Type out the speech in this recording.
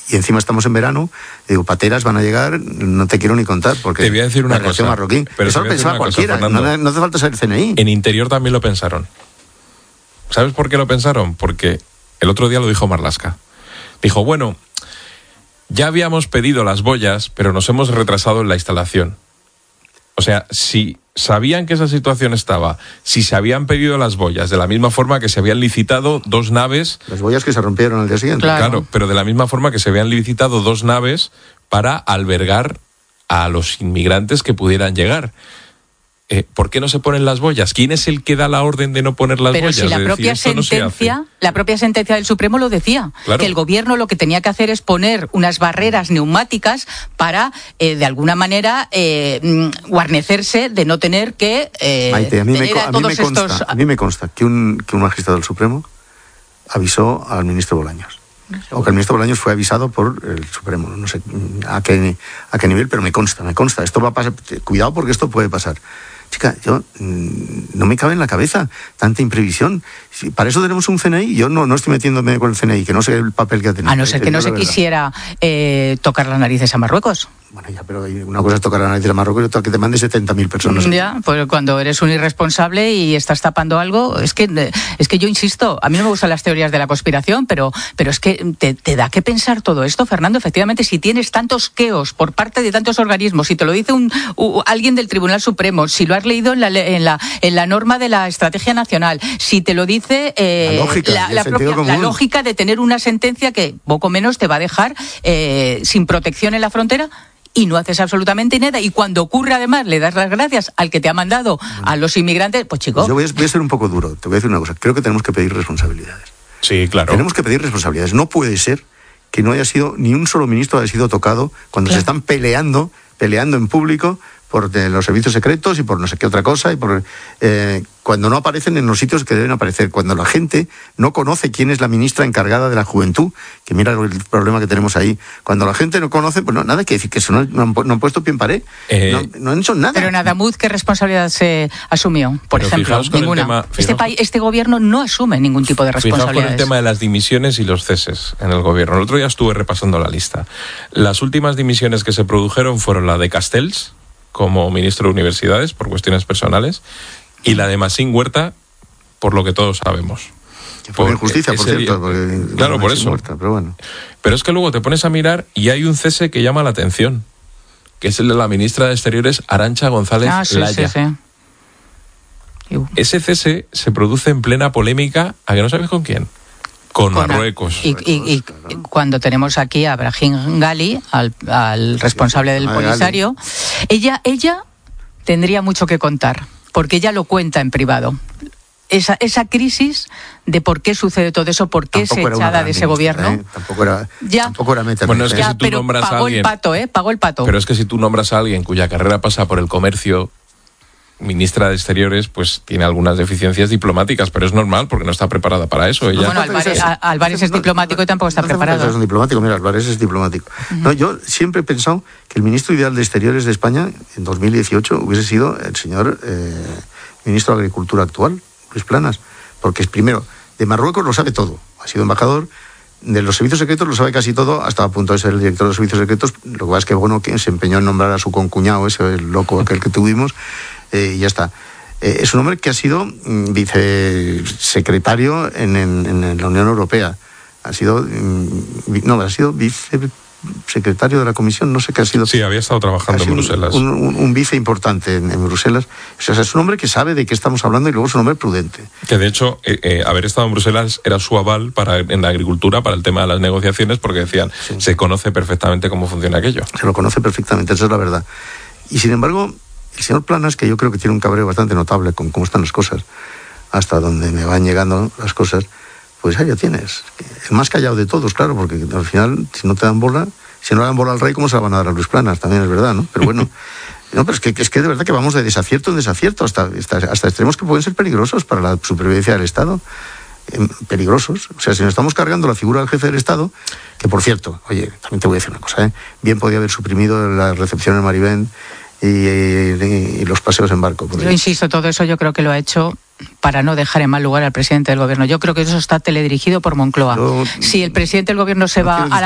y encima estamos en verano, digo, pateras van a llegar, no te quiero ni contar, porque te voy a decir una cosa, marroquí. Pero eso lo pensaba cualquiera, no hace falta ser CNI. En Interior también lo pensaron. ¿Sabes por qué lo pensaron? Porque el otro día lo dijo Marlaska. Dijo, bueno, ya habíamos pedido las boyas, pero nos hemos retrasado en la instalación. O sea, si sabían que esa situación estaba, si se habían pedido las boyas, de la misma forma que se habían licitado 2 naves... Las boyas que se rompieron al día siguiente. Claro, pero de la misma forma que se habían licitado 2 naves para albergar a los inmigrantes que pudieran llegar. ¿Por qué no se ponen las boyas? ¿Quién es el que da la orden de no poner las boyas? Pero si la propia sentencia del Supremo lo decía, claro, que el gobierno lo que tenía que hacer es poner unas barreras neumáticas para, de alguna manera, guarnecerse de no tener que Maite, a mí me consta que un magistrado del Supremo avisó al ministro Bolaños. O que el ministro Bolaños fue avisado por el Supremo. No sé a qué nivel, pero me consta. Esto va a pasar. Cuidado porque esto puede pasar. Chica, yo no me cabe en la cabeza tanta imprevisión. Para eso tenemos un CNI. Yo no estoy metiéndome con el CNI, que no sé el papel que ha tenido. A no ser que no se quisiera tocar las narices a Marruecos. Bueno, ya, pero una cosa es tocar la nariz a Marruecos y otra que te mande 70.000 personas. Ya, pues cuando eres un irresponsable y estás tapando algo, es que yo insisto, a mí no me gustan las teorías de la conspiración, pero es que te da que pensar todo esto, Fernando. Efectivamente, si tienes tantos queos por parte de tantos organismos, si te lo dice alguien del Tribunal Supremo, si lo has leído en la norma de la Estrategia Nacional, si te lo dice la lógica de tener una sentencia que poco menos te va a dejar sin protección en la frontera, y no haces absolutamente nada, y cuando ocurre además le das las gracias al que te ha mandado a los inmigrantes, pues chico... Yo voy a ser un poco duro, te voy a decir una cosa, creo que tenemos que pedir responsabilidades. Sí, claro. Tenemos que pedir responsabilidades, no puede ser que no haya sido, ni un solo ministro haya sido tocado cuando se están peleando en público por los servicios secretos y por no sé qué otra cosa, y por cuando no aparecen en los sitios que deben aparecer, cuando la gente no conoce quién es la ministra encargada de la juventud, que mira el problema que tenemos ahí, cuando la gente no conoce, pues nada que decir, que eso no han puesto pie en pared, no han hecho nada. Pero en Adamuz, ¿qué responsabilidad se asumió? Por ejemplo, ninguna. Este gobierno no asume ningún tipo de responsabilidades. Fijaos con el tema de las dimisiones y los ceses en el gobierno. El otro día estuve repasando la lista. Las últimas dimisiones que se produjeron fueron la de Castells, como ministro de Universidades, por cuestiones personales, y la de Masín Huerta, por lo que todos sabemos. Por injusticia, por cierto. Claro, por eso. Huerta, pero bueno. Pero es que luego te pones a mirar y hay un cese que llama la atención, que es el de la ministra de Exteriores, Arantxa González Laya. Sí. Ese cese se produce en plena polémica, ¿a que no sabes con quién? Con Marruecos. Y cuando tenemos aquí a Brahim Ghali, al responsable del Polisario, ella tendría mucho que contar, porque ella lo cuenta en privado. Esa crisis de por qué sucede todo eso, por qué se echada de ese gobierno. Tampoco era meterme. Bueno, es que si tú nombras a alguien, pagó el pato. Pero es que si tú nombras a alguien cuya carrera pasa por el comercio, ministra de Exteriores, pues tiene algunas deficiencias diplomáticas, pero es normal porque no está preparada para eso. Ella... Bueno, Álvarez es diplomático y tampoco está preparado. Es un diplomático, mira, Álvarez es diplomático. No, yo siempre he pensado que el ministro ideal de Exteriores de España en 2018 hubiese sido el señor ministro de Agricultura actual, Luis Planas, porque es primero, de Marruecos lo sabe todo, ha sido embajador, de los servicios secretos lo sabe casi todo, hasta a punto de ser el director de los servicios secretos. Lo que pasa es que, bueno, que se empeñó en nombrar a su concuñado, ese, el loco aquel que tuvimos, y ya está. Es un hombre que ha sido vicesecretario en la Unión Europea. Ha sido vicesecretario de la Comisión, no sé qué ha sido. Sí, había estado trabajando en Bruselas. Un vice importante en Bruselas. O sea, es un hombre que sabe de qué estamos hablando y luego es un hombre prudente. Que de hecho, haber estado en Bruselas era su aval en la agricultura para el tema de las negociaciones, porque decían, se conoce perfectamente cómo funciona aquello. Se lo conoce perfectamente, esa es la verdad. Y sin embargo, el señor Planas, que yo creo que tiene un cabreo bastante notable con cómo están las cosas, hasta donde me van llegando las cosas, pues ahí ya tienes. El más callado de todos, claro, porque al final, si no te dan bola, si no le dan bola al rey, ¿cómo se la van a dar a Luis Planas? También es verdad, ¿no? Pero bueno, no, pero es que de verdad que vamos de desacierto en desacierto, hasta extremos que pueden ser peligrosos para la supervivencia del Estado. Peligrosos. O sea, si nos estamos cargando la figura del jefe del Estado, que por cierto, oye, también te voy a decir una cosa, bien podía haber suprimido la recepción en Maribén y los paseos en barco. Yo insisto, todo eso yo creo que lo ha hecho para no dejar en mal lugar al presidente del gobierno. Yo creo que eso está teledirigido por Moncloa. Si el presidente del gobierno se va a la